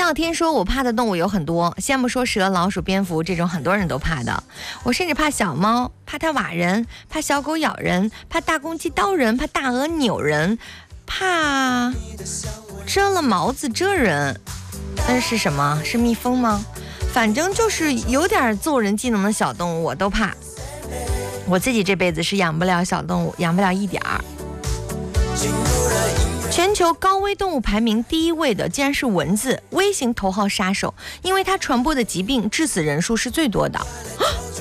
小天说，我怕的动物有很多，羡慕说蛇、老鼠、蝙蝠这种很多人都怕的，我甚至怕小猫，怕它瓦人，怕小狗咬人，怕大公鸡叨人，怕大鹅扭人，怕蛰了毛子蛰人。那是什么？是蜜蜂吗？反正就是有点揍人技能的小动物我都怕。我自己这辈子是养不了小动物，养不了一点儿。全球高危动物排名第1位的竟然是蚊子，微型头号杀手，因为它传播的疾病致死人数是最多的。